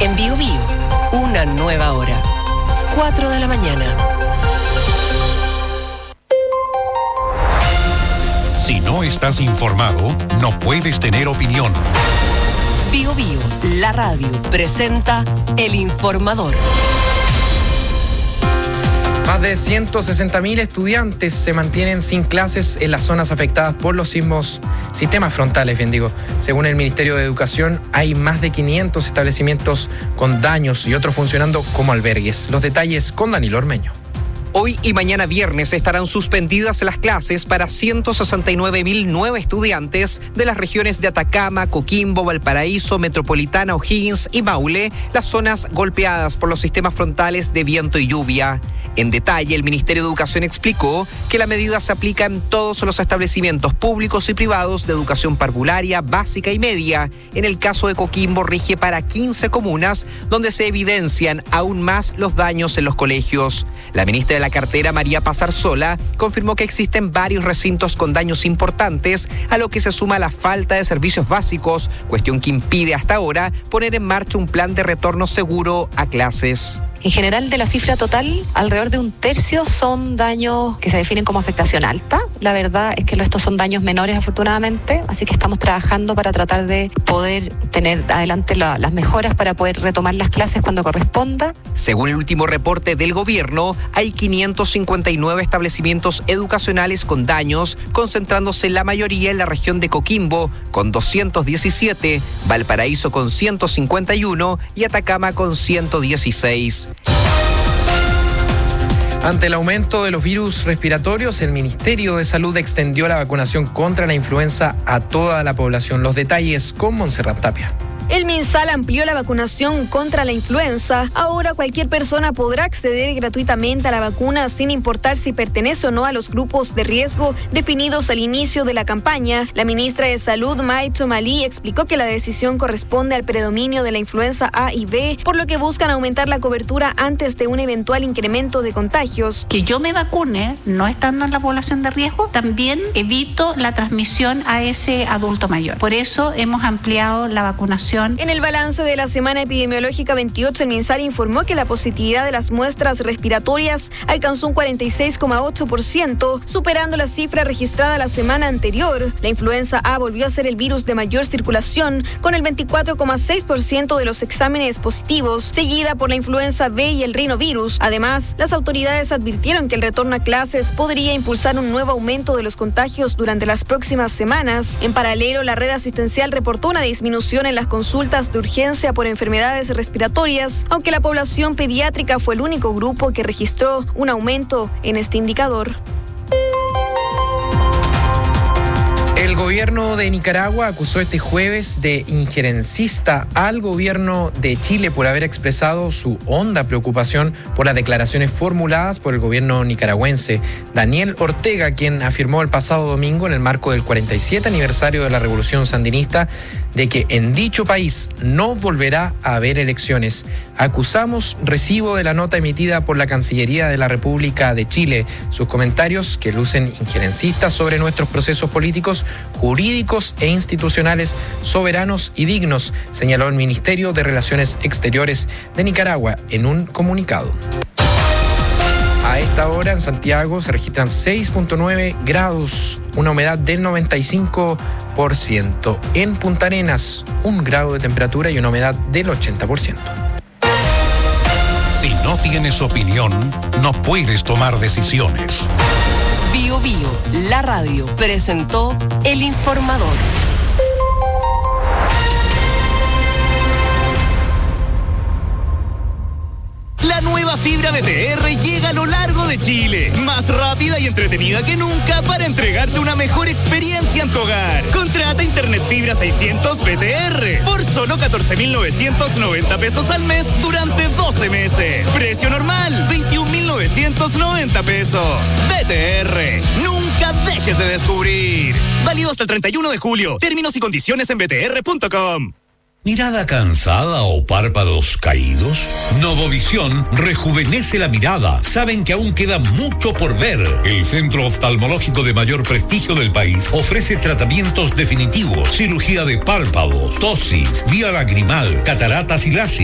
En Bío Bío, una nueva hora. 4 de la mañana. Si no estás informado, no puedes tener opinión. Bío Bío, la radio, presenta El Informador. Más de 160.000 estudiantes se mantienen sin clases en las zonas afectadas por los sistemas frontales, Según el Ministerio de Educación, hay más de 500 establecimientos con daños y otros funcionando como albergues. Los detalles con Danilo Ormeño. Hoy y mañana viernes estarán suspendidas las clases para 169.009 estudiantes de las regiones de Atacama, Coquimbo, Valparaíso, Metropolitana, O'Higgins y Maule, las zonas golpeadas por los sistemas frontales de viento y lluvia. En detalle, el Ministerio de Educación explicó que la medida se aplica en todos los establecimientos públicos y privados de educación parvularia, básica y media. En el caso de Coquimbo, rige para 15 comunas, donde se evidencian aún más los daños en los colegios. La ministra de la cartera, María Pazarsola, confirmó que existen varios recintos con daños importantes, a lo que se suma la falta de servicios básicos, cuestión que impide hasta ahora poner en marcha un plan de retorno seguro a clases. En general, de la cifra total, alrededor de un tercio son daños que se definen como afectación alta. La verdad es que estos son daños menores, afortunadamente, así que estamos trabajando para tratar de poder tener adelante las mejoras para poder retomar las clases cuando corresponda. Según el último reporte del gobierno, hay 559 establecimientos educacionales con daños, concentrándose la mayoría en la región de Coquimbo, con 217, Valparaíso con 151 y Atacama con 116. Ante el aumento de los virus respiratorios, el Ministerio de Salud extendió la vacunación contra la influenza a toda la población. Los detalles con Montserrat Tapia. El MinSal amplió la vacunación contra la influenza. Ahora cualquier persona podrá acceder gratuitamente a la vacuna sin importar si pertenece o no a los grupos de riesgo definidos al inicio de la campaña. La ministra de Salud, Mai Chomalí, explicó que la decisión corresponde al predominio de la influenza A y B, por lo que buscan aumentar la cobertura antes de un eventual incremento de contagios. Que yo me vacune, no estando en la población de riesgo, también evito la transmisión a ese adulto mayor. Por eso hemos ampliado la vacunación. En el balance de la semana epidemiológica 28, el MinSal informó que la positividad de las muestras respiratorias alcanzó un 46,8%, superando la cifra registrada la semana anterior. La influenza A volvió a ser el virus de mayor circulación, con el 24,6% de los exámenes positivos, seguida por la influenza B y el rinovirus. Además, las autoridades advirtieron que el retorno a clases podría impulsar un nuevo aumento de los contagios durante las próximas semanas. En paralelo, la red asistencial reportó una disminución en las consultas de urgencia por enfermedades respiratorias, aunque la población pediátrica fue el único grupo que registró un aumento en este indicador. El gobierno de Nicaragua acusó este jueves de injerencista al gobierno de Chile por haber expresado su honda preocupación por las declaraciones formuladas por el gobierno nicaragüense. Daniel Ortega, quien afirmó el pasado domingo en el marco del 47 aniversario de la Revolución Sandinista de que en dicho país no volverá a haber elecciones. Acusamos recibo de la nota emitida por la Cancillería de la República de Chile. Sus comentarios, que lucen injerencistas sobre nuestros procesos políticos, jurídicos e institucionales soberanos y dignos, señaló el Ministerio de Relaciones Exteriores de Nicaragua en un comunicado. A esta hora en Santiago se registran 6.9 grados, una humedad del 95%. En Punta Arenas, 1 grado de temperatura y una humedad del 80%. Si no tienes opinión, no puedes tomar decisiones. Bío Bío, la radio, presentó El Informador. La nueva fibra BTR llega a lo largo de Chile, más rápida y entretenida que nunca para entregarte una mejor experiencia en tu hogar. Contrata Internet Fibra 600 BTR por solo 14.990 pesos al mes durante 12 meses. Precio normal, 21.990 pesos. BTR, nunca dejes de descubrir. Válido hasta el 31 de julio. Términos y condiciones en btr.com. ¿Mirada cansada o párpados caídos? Novovisión rejuvenece la mirada. Saben que aún queda mucho por ver. El centro oftalmológico de mayor prestigio del país ofrece tratamientos definitivos, cirugía de párpados, tosis, vía lagrimal, cataratas y láser.